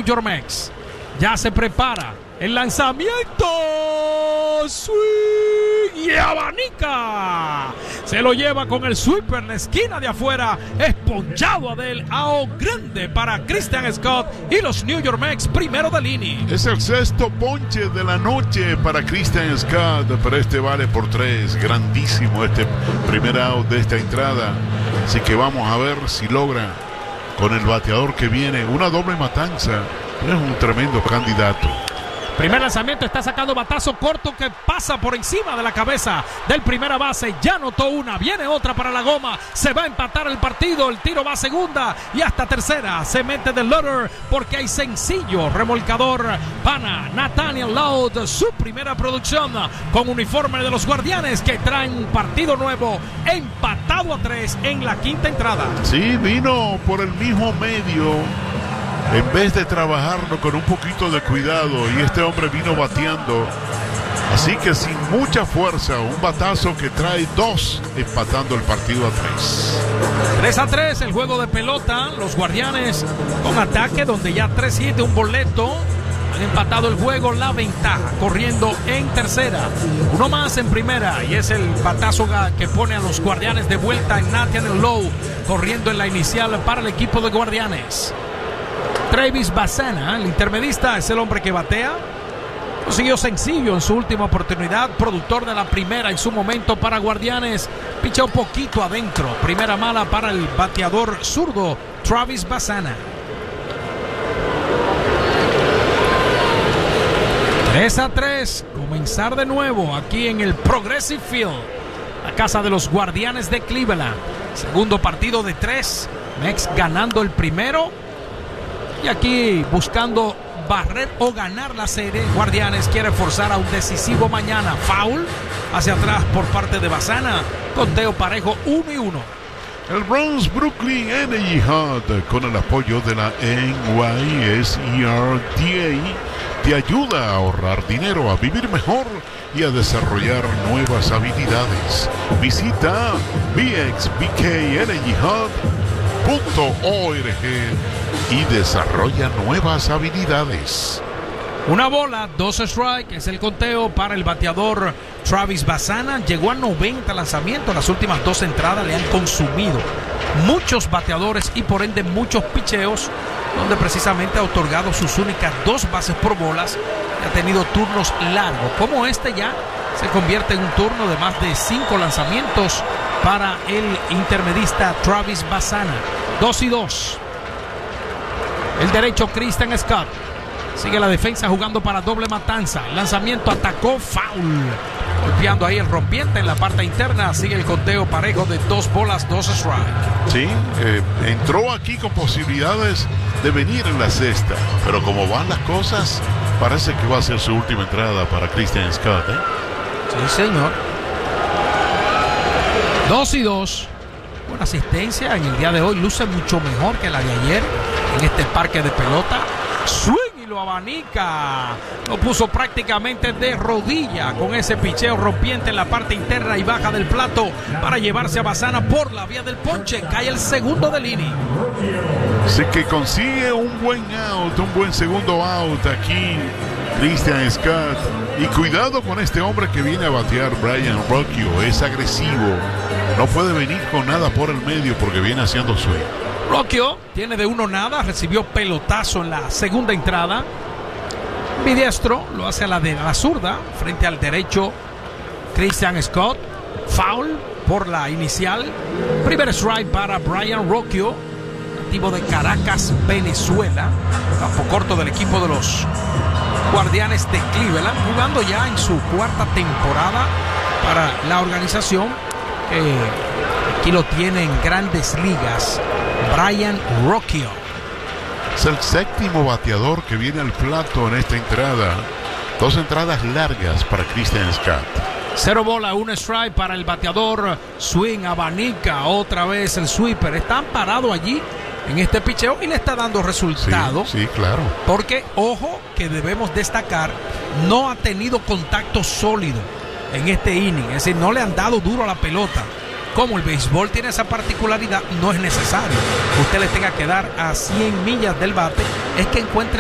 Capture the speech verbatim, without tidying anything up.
New York Mets. Ya se prepara el lanzamiento. Swing y abanica. Se lo lleva con el sweeper en la esquina de afuera. Es ponchado Adel. Ao grande para Christian Scott y los New York Mets, primero del inning. Es el sexto ponche de la noche para Christian Scott, pero este vale por tres. Grandísimo este primer out de esta entrada. Así que vamos a ver si logra con el bateador que viene una doble matanza. Es un tremendo candidato. Primer lanzamiento, está sacando batazo corto que pasa por encima de la cabeza del primera base. Ya anotó una, viene otra para la goma. Se va a empatar el partido, el tiro va a segunda y hasta tercera. Se mete del loader porque hay sencillo remolcador para Nathaniel Loud. Su primera producción con uniforme de los Guardianes que traen un partido nuevo, empatado a tres en la quinta entrada. Sí, vino por el mismo medio. En vez de trabajarlo con un poquito de cuidado, y este hombre vino bateando, así que sin mucha fuerza, un batazo que trae dos, empatando el partido a tres. tres a tres el juego de pelota, los Guardianes con ataque donde ya tres siete, un boleto, han empatado el juego, la ventaja, corriendo en tercera, uno más en primera, y es el batazo que pone a los Guardianes de vuelta en Nathaniel Lowe, corriendo en la inicial para el equipo de Guardianes. Travis Bassana, el intermedista, es el hombre que batea. Consiguió sencillo en su última oportunidad. Productor de la primera en su momento para Guardianes. Picha un poquito adentro. Primera mala para el bateador zurdo Travis Bassana. tres a tres. Comenzar de nuevo aquí en el Progressive Field, la casa de los Guardianes de Cleveland. Segundo partido de tres. Mets ganando el primero. Y aquí buscando barrer o ganar la serie. Guardianes quiere forzar a un decisivo mañana. Foul hacia atrás por parte de Bassana. Conteo parejo uno y uno. El Bronx Brooklyn Energy Hub, con el apoyo de la N Y S E R D A, te ayuda a ahorrar dinero, a vivir mejor y a desarrollar nuevas habilidades. Visita b x b k energy hub punto org y desarrolla nuevas habilidades. Una bola, dos strike, es el conteo para el bateador Travis Bassana. Llegó a noventa lanzamientos, las últimas dos entradas le han consumido muchos bateadores y por ende muchos picheos, donde precisamente ha otorgado sus únicas dos bases por bolas y ha tenido turnos largos, como este ya se convierte en un turno de más de cinco lanzamientos para el intermedista Travis Bassana. Dos y dos. El derecho Christian Scott. Sigue la defensa jugando para doble matanza. Lanzamiento, atacó, foul. Golpeando ahí el rompiente en la parte interna. Sigue el conteo parejo de dos bolas, dos strike. Sí, eh, entró aquí con posibilidades de venir en la cesta, pero como van las cosas, parece que va a ser su última entrada para Christian Scott, ¿eh? Sí, señor. Dos y dos. Buena asistencia en el día de hoy. Luce mucho mejor que la de ayer en este parque de pelota. Swing y lo abanica. Lo puso prácticamente de rodilla con ese picheo rompiente en la parte interna y baja del plato para llevarse a Bassana por la vía del ponche. Cae el segundo del inning. Así que consigue un buen out, un buen segundo out aquí Christian Scott. Y cuidado con este hombre que viene a batear, Brian Rocchio. Es agresivo. No puede venir con nada por el medio porque viene haciendo swing. Rocchio tiene de uno nada, recibió pelotazo en la segunda entrada. Bidiestro lo hace a la de la zurda frente al derecho Christian Scott. Foul por la inicial. Primer strike para Brian Rocchio, nativo de Caracas, Venezuela. Campo corto del equipo de los Guardianes de Cleveland, jugando ya en su cuarta temporada para la organización. Eh, aquí lo tiene en Grandes Ligas, Brian Rocchio. Es el séptimo bateador que viene al plato en esta entrada. Dos entradas largas para Christian Scott. Cero bola, un strike para el bateador. Swing, abanica, otra vez el sweeper. Están parados allí en este picheo y le está dando resultado. Sí, sí, claro. Porque, ojo, que debemos destacar, no ha tenido contacto sólido en este inning. Es decir, no le han dado duro a la pelota. Como el béisbol tiene esa particularidad, no es necesario que usted le tenga que dar a cien millas del bate. Es que encuentre